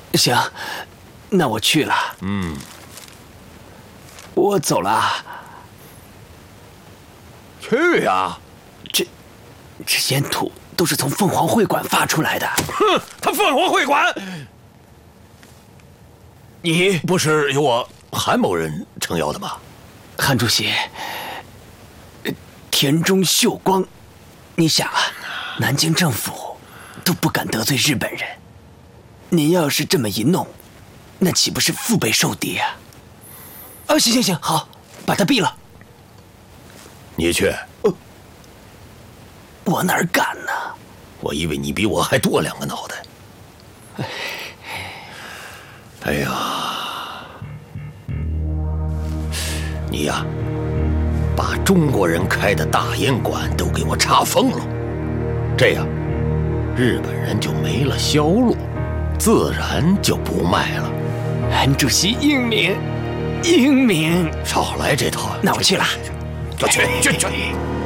行，那我去了。我走了。 去呀！ 这烟土都是从凤凰会馆发出来的。 哼，他凤凰会馆，你不是由我韩某人撑腰的吗？ 韩主席，田中秀光，你想啊，南京政府都不敢得罪日本人，您要是这么一弄，那岂不是腹背受敌啊？行，好，把他毙了。 你去。 我哪儿敢呢？ 我以为你比我还多2个脑袋。哎呀，你呀，把中国人开的大烟馆都给我查封了，这样日本人就没了销路，自然就不卖了。 韩主席英明，英明。 少来这套。 那我去了。 去。